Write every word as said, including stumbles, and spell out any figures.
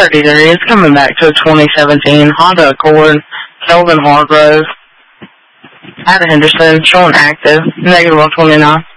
thirty-three. It's coming back to a twenty seventeen Honda Accord, Kelvin Hargrove, out of Henderson, showing active, negative one twenty-nine.